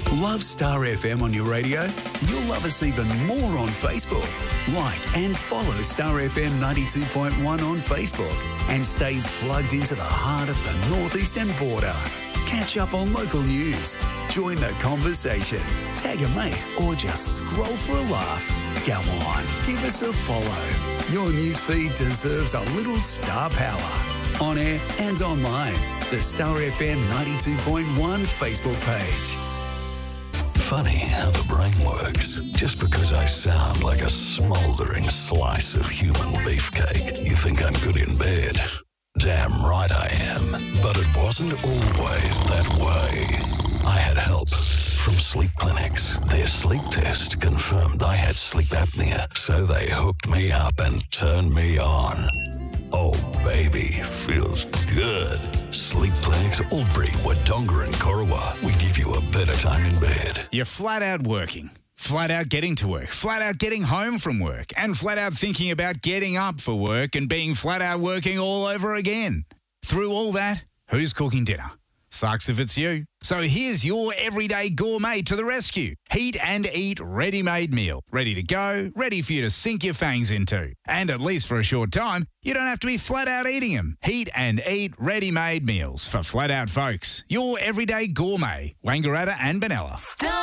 Love Star FM on your radio? You'll love us even more on Facebook. Like and follow Star FM 92.1 on Facebook and stay plugged into the heart of the northeastern border. Catch up on local news, join the conversation, tag a mate or just scroll for a laugh. Go on, give us a follow. Your newsfeed deserves a little star power. On air and online, the Star FM 92.1 Facebook page. Funny how the brain works. Just because I sound like a smouldering slice of human beefcake, you think I'm good in bed. Damn right I am. But it wasn't always that way. I had help from Sleep Clinics. Their sleep test confirmed I had sleep apnea, so they hooked me up and turned me on. Oh, baby, feels good. Sleep Clinics, Albury, Wodonga and Corowa. We give you a better time in bed. You're flat out working, flat out getting to work, flat out getting home from work, and flat out thinking about getting up for work and being flat out working all over again. Through all that, who's cooking dinner? Sucks if it's you. So here's your everyday gourmet to the rescue. Heat and Eat ready-made meal. Ready to go, ready for you to sink your fangs into. And at least for a short time, you don't have to be flat out eating them. Heat and Eat ready-made meals for flat out folks. Your everyday gourmet. Wangaratta and Benalla.